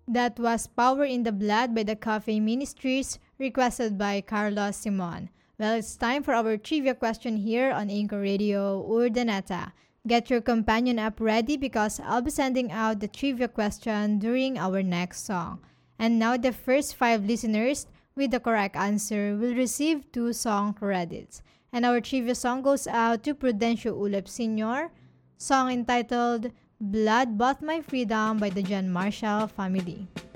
That was Power in the Blood by the Cafe Ministries, requested by Carlos Simon. Well, it's time for our trivia question here on Anchor Radio Urdaneta. Get your companion app ready because I'll be sending out the trivia question during our next song. And now the first 5 listeners with the correct answer will receive 2 song credits. And our trivia song goes out to Prudencio Ulep Sr., song entitled Blood Bought My Freedom by the John Marshall Family.